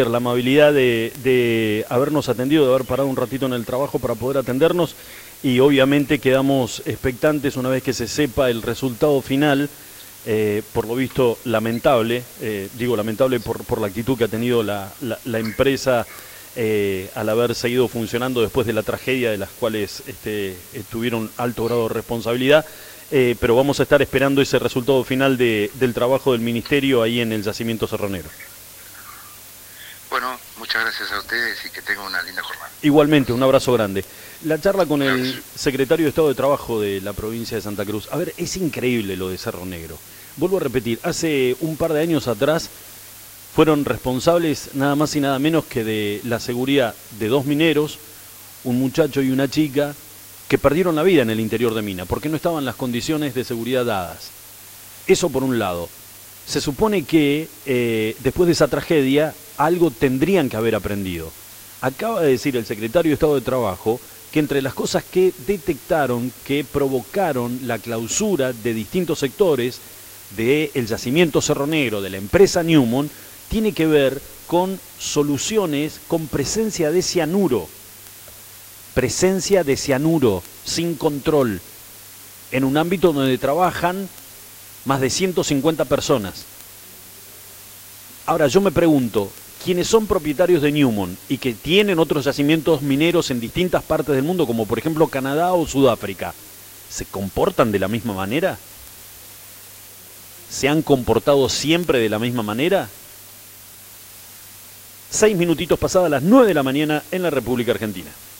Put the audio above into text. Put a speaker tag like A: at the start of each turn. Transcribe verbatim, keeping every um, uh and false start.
A: la amabilidad de, de habernos atendido, de haber parado un ratito en el trabajo para poder atendernos, y obviamente quedamos expectantes una vez que se sepa el resultado final. Eh, por lo visto lamentable, eh, digo lamentable por, por la actitud que ha tenido la, la, la empresa eh, al haber seguido funcionando después de la tragedia de las cuales este, tuvieron alto grado de responsabilidad, eh, pero vamos a estar esperando ese resultado final de, del trabajo del Ministerio ahí en el yacimiento Cerro Negro.
B: Bueno, muchas gracias a ustedes y que tengan una linda jornada.
A: Igualmente, un abrazo grande. La charla con el secretario de Estado de Trabajo de la provincia de Santa Cruz. A ver, es increíble lo de Cerro Negro. Vuelvo a repetir, hace un par de años atrás fueron responsables nada más y nada menos que de la seguridad de dos mineros, un muchacho y una chica, que perdieron la vida en el interior de mina, porque no estaban las condiciones de seguridad dadas. Eso por un lado. Se supone que eh, después de esa tragedia algo tendrían que haber aprendido. Acaba de decir el secretario de Estado de Trabajo que entre las cosas que detectaron que provocaron la clausura de distintos sectores del yacimiento Cerro Negro, de la empresa Newmont, tiene que ver con soluciones con presencia de cianuro. Presencia de cianuro, sin control, en un ámbito donde trabajan más de ciento cincuenta personas. Ahora yo me pregunto, quienes son propietarios de Newmont y que tienen otros yacimientos mineros en distintas partes del mundo, como por ejemplo Canadá o Sudáfrica, ¿se comportan de la misma manera? ¿Se han comportado siempre de la misma manera? Seis minutitos pasadas las nueve de la mañana en la República Argentina.